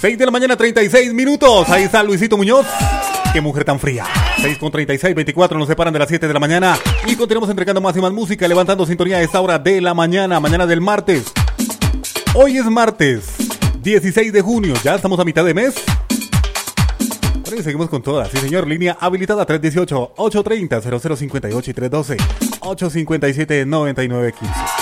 6 de la mañana, 36 minutos. Ahí está Luisito Muñoz. Qué mujer tan fría. 6:36, 24 nos separan de las 7 de la mañana. Y continuamos entregando más y más música, levantando sintonía a esta hora de la mañana, mañana del martes. Hoy es martes, 16 de junio. Ya estamos a mitad de mes. Bueno, y seguimos con todas. Sí, señor. Línea habilitada 318-830-0058 y 312-857-9915.